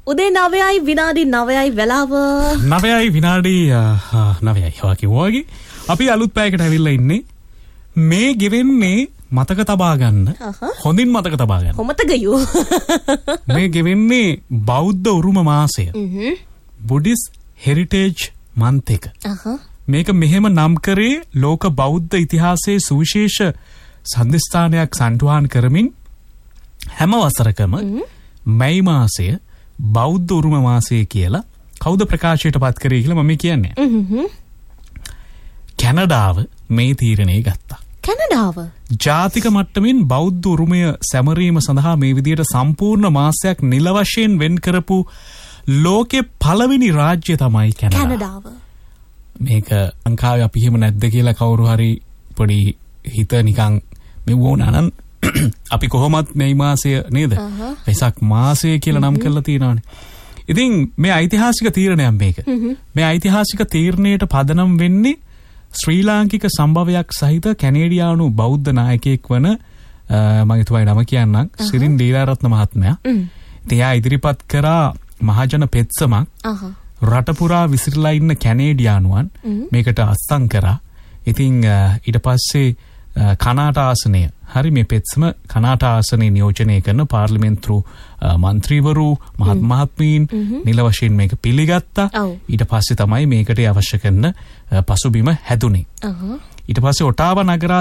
උදේ 9යි විනාඩි 9යි වෙලාව 9යි විනාඩි 9යි වගේ අපි අලුත් පැයකට ඇවිල්ලා ඉන්නේ මේ ගෙවෙන්නේ මතක තබා ගන්න හොඳින් මතක තබා ගන්න කොමතකයෝ මේ ගෙවෙන්නේ බෞද්ධ උරුම මාසය බුද්දිස් හෙරිටේජ් මන්ත් එක මේක මෙහෙම නම් කරේ ලෝක බෞද්ධ ඉතිහාසයේ සුවිශේෂ සම්දිස්ථානයක් සම්ටුහන් කරමින් හැම වසරකම මැයි මාසය බෞද්ධ උරුම මාසය කියලා කවුද ප්‍රකාශයට පත් කරේ කියලා මම කියන්නේ. කැනඩාව මේ තීරණය ගත්තා. කැනඩාව ජාතික මට්ටමින් බෞද්ධ උරුමය සැමරීම සඳහා මේ විදියට සම්පූර්ණ මාසයක් නිල වශයෙන් වෙන් කරපු ලෝකේ පළවෙනි රාජ්‍ය තමයි කැනඩාව. මේක ලංකාවේ අපි එහෙම නැද්ද කියලා කවුරු හරි පොඩි හිත නිකන් මෙවුණානම් අපි කොහොමත් මේ මාසය නේද? වෙසක් මාසය කියලා නම් කරලා තියෙනවානේ. ඉතින් මේ ඓතිහාසික තීරණයක් මේක. මේ ඓතිහාසික තීරණයට පදනම් වෙන්නේ ශ්‍රී ලාංකික සම්භවයක් සහිත කැනේඩියානු බෞද්ධ නායකයෙක් වන මම හිතුවයි නම කියන්නම් සිරින් දීලාරත්න මහත්මයා. ඉතින් එයා ඉදිරිපත් කරා මහජන පෙත්සමක් රට පුරා විසිරලා ඉන්න කැනේඩියානුවන් මේකට අත්සන් කරා. ඉතින් ඊට පස්සේ කනාට ආසනය හරි මේ පෙත්සම කනාට ආසනය නියෝජනය කරන පාර්ලිමේන්තු මන්ත්‍රීවරු මහත්මීන් නිල වශයෙන් මේක පිළිගත්තා. ඊට පස්සේ තමයි මේකට අවශ්‍ය කරන පසුබිම හැදුනේ. ඊට පස්සේ ඔටාවා නගර